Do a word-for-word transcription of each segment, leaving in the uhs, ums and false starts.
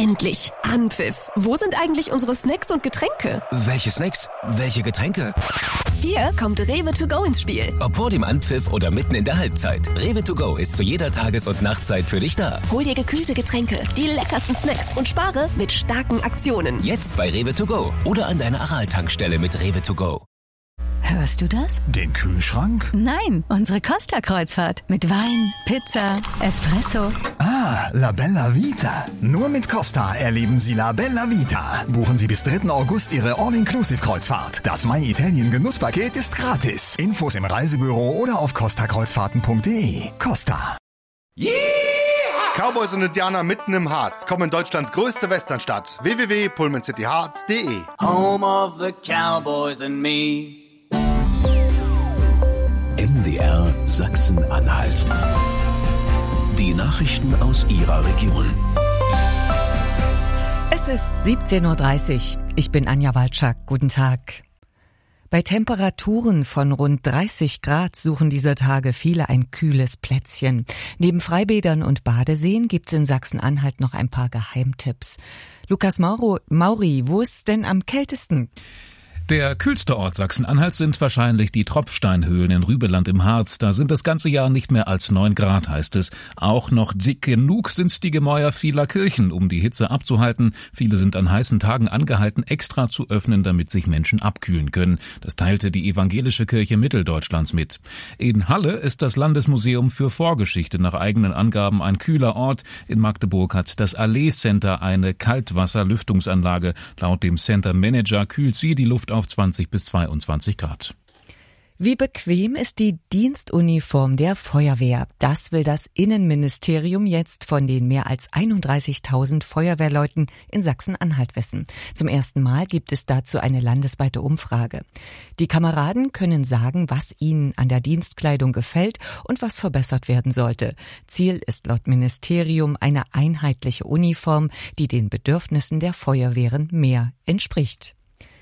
Endlich. Anpfiff. Wo sind eigentlich unsere Snacks und Getränke? Welche Snacks? Welche Getränke? Hier kommt Rewe to go ins Spiel. Ob vor dem Anpfiff oder mitten in der Halbzeit. Rewe to go ist zu jeder Tages- und Nachtzeit für dich da. Hol dir gekühlte Getränke, die leckersten Snacks und spare mit starken Aktionen. Jetzt bei Rewe to go oder an deiner Aral-Tankstelle mit Rewe to go. Hörst du das? Den Kühlschrank? Nein, unsere Costa-Kreuzfahrt. Mit Wein, Pizza, Espresso. Ah, La Bella Vita. Nur mit Costa erleben Sie La Bella Vita. Buchen Sie bis dritten August Ihre All-Inclusive-Kreuzfahrt. Das My Italien Genusspaket ist gratis. Infos im Reisebüro oder auf costa kreuzfahrten punkt de. Costa. Yeah! Cowboys und Indianer mitten im Harz kommen in Deutschlands größte Westernstadt. w w w punkt pullman city harz punkt de. Home of the Cowboys and me. M D R Sachsen-Anhalt. Die Nachrichten aus Ihrer Region. Es ist siebzehn Uhr dreißig. Ich bin Anja Walczak. Guten Tag. Bei Temperaturen von rund dreißig Grad suchen dieser Tage viele ein kühles Plätzchen. Neben Freibädern und Badeseen gibt's in Sachsen-Anhalt noch ein paar Geheimtipps. Lukas Mauro, Mauri, wo ist denn am kältesten? Der kühlste Ort Sachsen-Anhalts sind wahrscheinlich die Tropfsteinhöhlen in Rübeland im Harz. Da sind das ganze Jahr nicht mehr als neun Grad, heißt es. Auch noch dick genug sind die Gemäuer vieler Kirchen, um die Hitze abzuhalten. Viele sind an heißen Tagen angehalten, extra zu öffnen, damit sich Menschen abkühlen können. Das teilte die Evangelische Kirche Mitteldeutschlands mit. In Halle ist das Landesmuseum für Vorgeschichte nach eigenen Angaben ein kühler Ort. In Magdeburg hat das Allee Center eine Kaltwasserlüftungsanlage. Laut dem Center Manager kühlt sie die Luft auf zwanzig bis zweiundzwanzig Grad. Wie bequem ist die Dienstuniform der Feuerwehr? Das will das Innenministerium jetzt von den mehr als einunddreißigtausend Feuerwehrleuten in Sachsen-Anhalt wissen. Zum ersten Mal gibt es dazu eine landesweite Umfrage. Die Kameraden können sagen, was ihnen an der Dienstkleidung gefällt und was verbessert werden sollte. Ziel ist laut Ministerium eine einheitliche Uniform, die den Bedürfnissen der Feuerwehren mehr entspricht.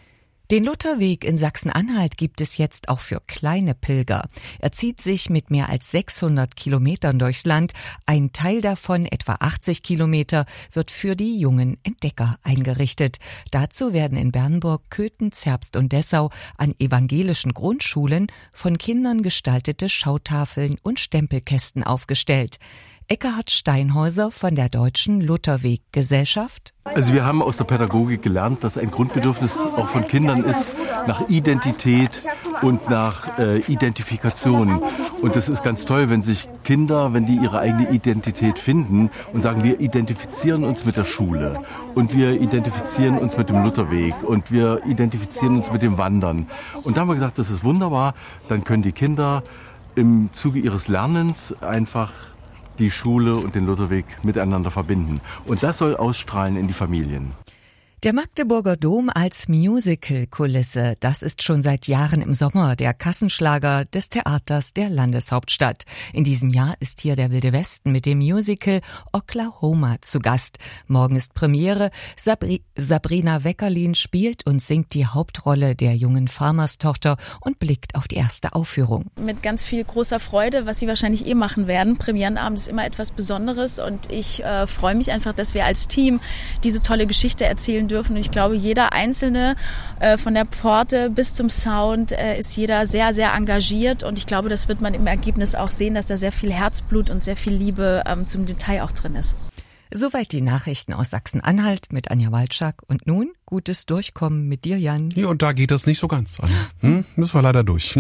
Den Lutherweg in Sachsen-Anhalt gibt es jetzt auch für kleine Pilger. Er zieht sich mit mehr als sechshundert Kilometern durchs Land. Ein Teil davon, etwa achtzig Kilometer, wird für die jungen Entdecker eingerichtet. Dazu werden in Bernburg, Köthen, Zerbst und Dessau an evangelischen Grundschulen von Kindern gestaltete Schautafeln und Stempelkästen aufgestellt. Eckhard Steinhäuser von der Deutschen Lutherweg-Gesellschaft. Also wir haben aus der Pädagogik gelernt, dass ein Grundbedürfnis auch von Kindern ist nach Identität und nach äh, Identifikation. Und das ist ganz toll, wenn sich Kinder, wenn die ihre eigene Identität finden und sagen, wir identifizieren uns mit der Schule und wir identifizieren uns mit dem Lutherweg und wir identifizieren uns mit dem Wandern. Und da haben wir gesagt, das ist wunderbar, dann können die Kinder im Zuge ihres Lernens einfach die Schule und den Lutherweg miteinander verbinden. Und das soll ausstrahlen in die Familien. Der Magdeburger Dom als Musical-Kulisse, das ist schon seit Jahren im Sommer der Kassenschlager des Theaters der Landeshauptstadt. In diesem Jahr ist hier der Wilde Westen mit dem Musical Oklahoma zu Gast. Morgen ist Premiere. Sabri- Sabrina Weckerlin spielt und singt die Hauptrolle der jungen Farmerstochter und blickt auf die erste Aufführung. Mit ganz viel großer Freude, was Sie wahrscheinlich eh machen werden. Premierenabend ist immer etwas Besonderes und ich äh, freue mich einfach, dass wir als Team diese tolle Geschichte erzählen dürfen. Und ich glaube, jeder Einzelne äh, von der Pforte bis zum Sound äh, ist jeder sehr, sehr engagiert. Und ich glaube, das wird man im Ergebnis auch sehen, dass da sehr viel Herzblut und sehr viel Liebe ähm, zum Detail auch drin ist. Soweit die Nachrichten aus Sachsen-Anhalt mit Anja Walczak. Und nun gutes Durchkommen mit dir, Jan. Ja, und da geht das nicht so ganz, Anja. Hm? Müssen wir leider durch.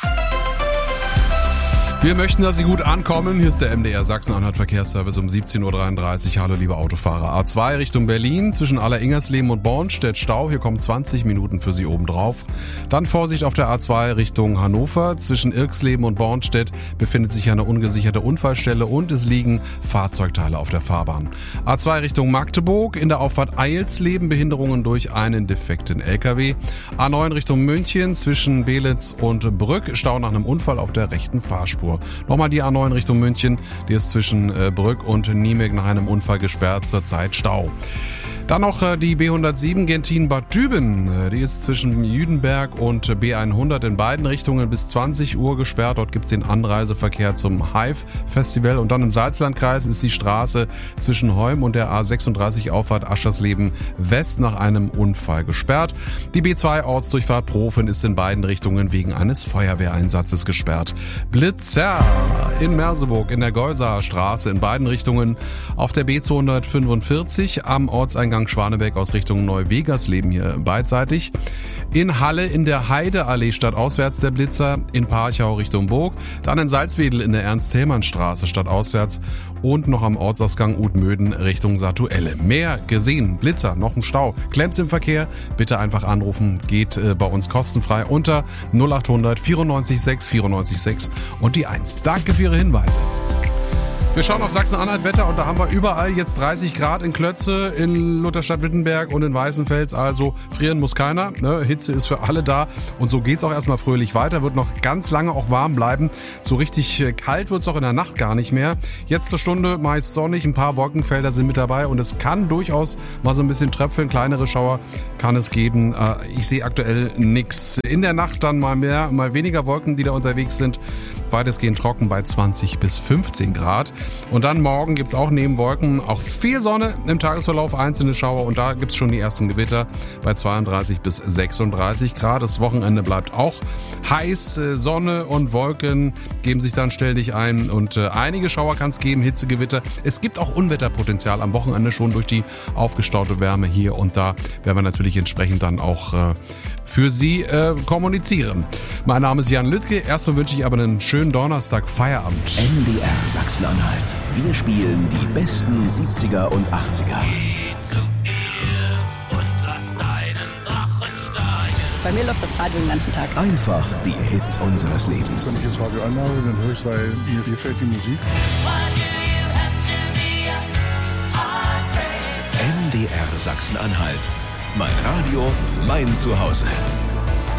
Wir möchten, dass Sie gut ankommen. Hier ist der M D R Sachsen-Anhalt Verkehrsservice um siebzehn Uhr dreiunddreißig. Hallo, liebe Autofahrer. A zwei Richtung Berlin zwischen Aller-Ingersleben und Bornstedt Stau. Hier kommen zwanzig Minuten für Sie obendrauf. Dann Vorsicht auf der A zwei Richtung Hannover. Zwischen Irksleben und Bornstedt befindet sich eine ungesicherte Unfallstelle und es liegen Fahrzeugteile auf der Fahrbahn. A zwei Richtung Magdeburg. In der Auffahrt Eilsleben Behinderungen durch einen defekten L K W. A neun Richtung München zwischen Belitz und Brück. Stau nach einem Unfall auf der rechten Fahrspur. Nochmal die A neun Richtung München, die ist zwischen Brück und Niemeg nach einem Unfall gesperrt, zurzeit Stau. Dann noch äh, die B hundertsieben Gentin-Bad Düben. Äh, die ist zwischen Jüdenberg und B hundert in beiden Richtungen bis zwanzig Uhr gesperrt. Dort gibt's den Anreiseverkehr zum Hive-Festival. Und dann im Salzlandkreis ist die Straße zwischen Heum und der A sechsunddreißig Auffahrt Aschersleben West nach einem Unfall gesperrt. Die B zwei Ortsdurchfahrt Profen ist in beiden Richtungen wegen eines Feuerwehreinsatzes gesperrt. Blitzer in Merseburg in der Geusaer Straße in beiden Richtungen. Auf der B zweihundertfünfundvierzig am Ortseingang Schwanebeck aus Richtung Neu-Wegersleben hier beidseitig. In Halle in der Heideallee stadtauswärts der Blitzer, in Parchau Richtung Burg, dann in Salzwedel in der Ernst-Hellmann-Straße stadtauswärts und noch am Ortsausgang Utmöden Richtung Satuelle. Mehr gesehen, Blitzer, noch ein Stau, Klemms im Verkehr, bitte einfach anrufen, geht äh, bei uns kostenfrei unter null achthundert vierundneunzig sechs vierundneunzig sechs und die eins. Danke für Ihre Hinweise. Wir schauen auf Sachsen-Anhalt Wetter und da haben wir überall jetzt dreißig Grad in Klötze, in Lutherstadt-Wittenberg und in Weißenfels. Also frieren muss keiner, ne? Hitze ist für alle da und so geht's auch erstmal fröhlich weiter. Wird noch ganz lange auch warm bleiben. So richtig kalt wird's auch in der Nacht gar nicht mehr. Jetzt zur Stunde meist sonnig, ein paar Wolkenfelder sind mit dabei und es kann durchaus mal so ein bisschen tröpfeln, kleinere Schauer kann es geben. Ich sehe aktuell nix. In der Nacht dann mal mehr, mal weniger Wolken, die da unterwegs sind. Weitestgehend trocken bei zwanzig bis fünfzehn Grad. Und dann morgen gibt's auch neben Wolken auch viel Sonne im Tagesverlauf, einzelne Schauer und da gibt's schon die ersten Gewitter bei zweiunddreißig bis sechsunddreißig Grad. Das Wochenende bleibt auch heiß, Sonne und Wolken geben sich dann ständig ein und äh, einige Schauer kann es geben, Hitzegewitter. Es gibt auch Unwetterpotenzial am Wochenende schon durch die aufgestaute Wärme hier und da werden wir natürlich entsprechend dann auch äh, für Sie äh, kommunizieren. Mein Name ist Jan Lüttke. Erstmal wünsche ich aber einen schönen Donnerstag, Feierabend. M D R Sachsen-Anhalt. Wir spielen die besten siebziger und achtziger. Bei mir läuft das Radio den ganzen Tag. Einfach die Hits unseres Lebens. Wenn ich das Radio anhabe, dann höre ich es, weil mir gefällt die Musik. M D R Sachsen-Anhalt. Mein Radio, mein Zuhause.